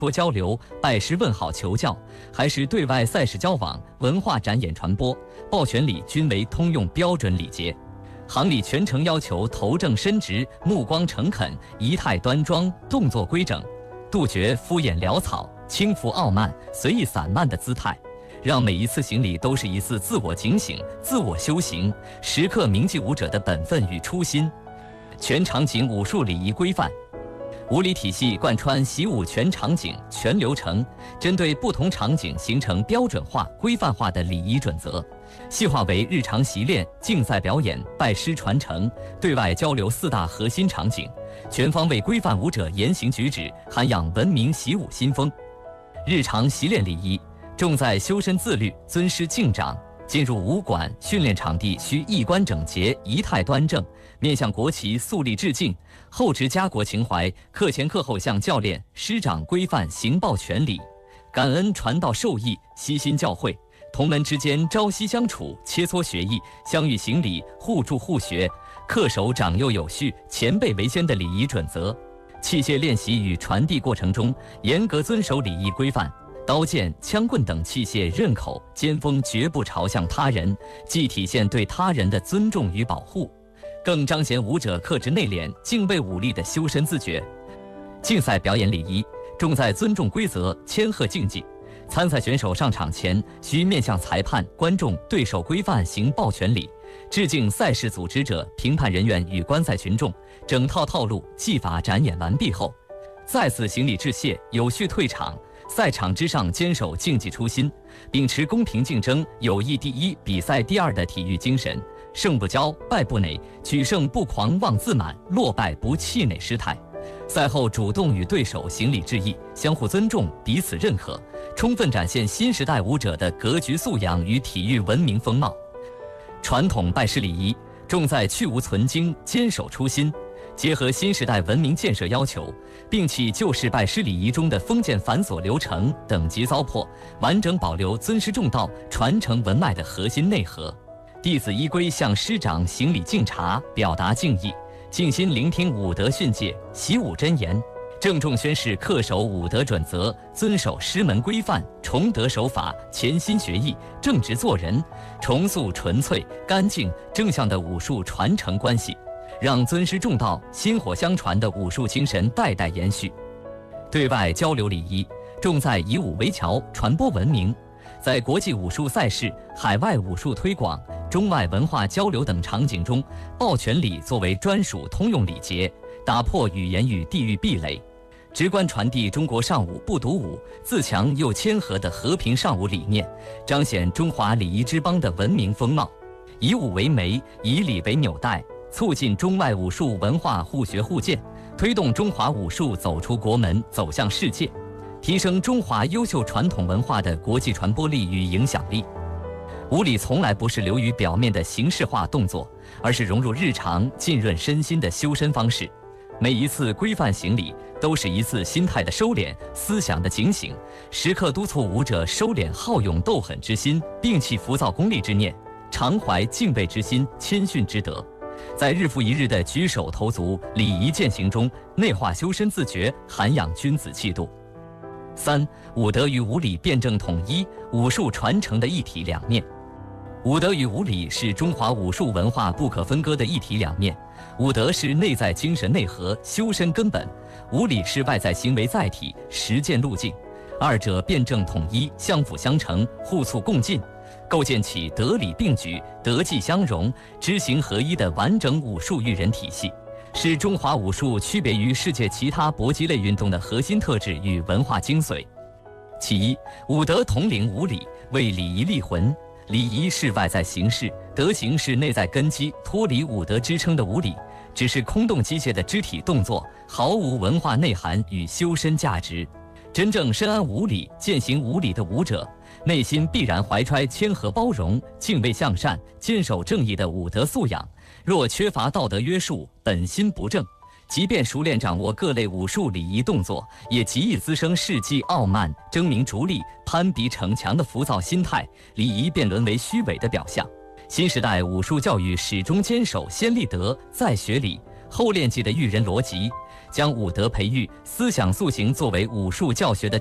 多交流、拜师问好求教，还是对外赛事交往、文化展演传播，抱拳礼均为通用标准礼节。行礼全程要求头正伸直、目光诚恳、仪态端庄、动作规整，杜绝敷衍潦草、轻浮傲慢、随意散漫的姿态，让每一次行礼都是一次自我警醒、自我修行，时刻铭记舞者的本分与初心。全场景武术礼仪规范。舞礼体系贯穿习武全场景、全流程，针对不同场景形成标准化、规范化的礼仪准则，细化为日常习练、竞赛表演、拜师传承、对外交流4大核心场景，全方位规范舞者言行举止，涵养文明习武新风。日常习练礼仪重在修身自律、尊师敬长。进入武馆训练场地需衣冠整洁、仪态端正，面向国旗肃立致敬，厚植家国情怀，课前课后向教练、师长规范行抱拳礼，感恩传道授义，悉心教诲，同门之间朝夕相处，切磋学艺，相遇行礼，互助互学，恪守长幼有序、前辈为先的礼仪准则。器械练习与传递过程中，严格遵守礼仪规范。刀剑、枪棍等器械刃口、尖锋绝不朝向他人，既体现对他人的尊重与保护，更彰显舞者克制内敛、敬畏武力的修身自觉。竞赛表演礼仪重在尊重规则、谦和竞技。参赛选手上场前需面向裁判、观众、对手规范行抱拳礼，致敬赛事组织者、评判人员与观赛群众。整套套路技法展演完毕后，再次行礼致谢，有序退场。赛场之上坚守竞技初心，秉持公平竞争、友谊第一、比赛第二的体育精神，胜不骄，败不馁，取胜不狂妄自满，落败不气馁失态。赛后主动与对手行礼致意，相互尊重，彼此认可，充分展现新时代舞者的格局素养与体育文明风貌。传统拜师礼仪重在去无存精，坚守初心。结合新时代文明建设要求，摒弃旧式拜师礼仪中的封建繁琐流程、等级糟粕，完整保留尊师重道、传承文脉的核心内核。弟子依规向师长行礼敬茶，表达敬意，静心聆听武德训诫、习武真言，郑重宣誓恪守武德准则，遵守师门规范，崇德守法，潜心学艺，正直做人，重塑纯粹、干净、正向的武术传承关系。让尊师重道、薪火相传的武术精神代代延续。对外交流礼仪重在以武为桥，传播文明。在国际武术赛事、海外武术推广、中外文化交流等场景中，抱拳礼作为专属通用礼节，打破语言与地域壁垒，直观传递中国尚武不独武、自强又谦和的和平尚武理念，彰显中华礼仪之邦的文明风貌。以武为媒，以礼为纽带，促进中外武术文化互学互鉴，推动中华武术走出国门，走向世界，提升中华优秀传统文化的国际传播力与影响力。舞礼从来不是流于表面的形式化动作，而是融入日常、浸润身心的修身方式。每一次规范行礼，都是一次心态的收敛、思想的警醒，时刻督促舞者收敛好勇斗狠之心，摒弃浮躁功利之念，常怀敬畏之心、谦逊之德。在日复一日的举手投足、礼仪践行中，内化修身自觉，涵养君子气度。3. 武德与武礼辩证统一，武术传承的一体两面。武德与武礼是中华武术文化不可分割的一体两面。武德是内在精神内核、修身根本；武礼是外在行为载体、实践路径。二者辩证统一，相辅相成，互促共进，构建起德礼并举、德技相融、知行合一的完整武术育人体系，是中华武术区别于世界其他搏击类运动的核心特质与文化精髓。其一，武德统领武礼，为礼仪立魂。礼仪是外在形式，德行是内在根基。脱离武德支撑的武礼，只是空洞机械的肢体动作，毫无文化内涵与修身价值。真正深谙武礼、践行武礼的武者，内心必然怀揣谦和包容、敬畏向善、坚守正义的武德素养。若缺乏道德约束，本心不正，即便熟练掌握各类武术礼仪动作，也极易滋生世纪傲慢、争名逐利、攀比逞强的浮躁心态，礼仪便沦为虚伪的表象。新时代武术教育始终坚守先立德，再学礼，后练技的育人逻辑， 将武德培育、思想塑形作为武术教学的